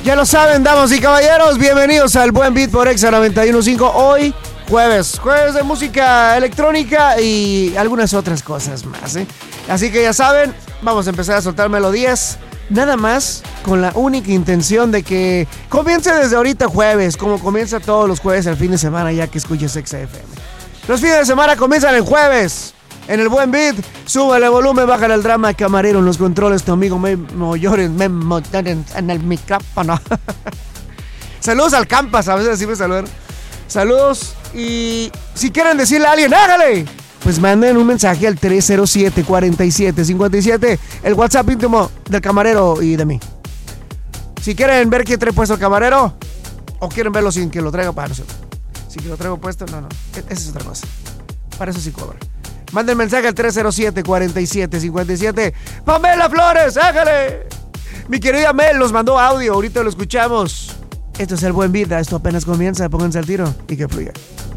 Ya lo saben, damas y caballeros, bienvenidos al Buen Beat por Exa 91.5. Hoy, jueves de música electrónica y algunas otras cosas más, ¿eh? Así que ya saben, vamos a empezar a soltar melodías, nada más con la única intención de que comience desde ahorita jueves, como comienza todos los jueves el fin de semana, ya que escuches Exa FM. Los fines de semana comienzan el jueves. En el Buen Beat, súbale el volumen, bájale el drama, camarero en los controles, tu amigo Memo Llores, Memo en el micrófono. Saludos al Campas, a veces así me saludan. Saludos, y si quieren decirle a alguien, ¡hágale! Pues manden un mensaje al 307-4757, el WhatsApp íntimo del camarero y de mí. Si quieren ver quién trae puesto el camarero, o quieren verlo sin que lo traiga para nosotros. Si que lo traigo puesto, no, esa es otra cosa. Para eso sí cobra. Manden mensaje al 307-4757. ¡Pamela Flores, hágale! Mi querida Mel nos mandó audio, ahorita lo escuchamos. Esto es el Buen Vida, esto apenas comienza, pónganse al tiro y que fluya.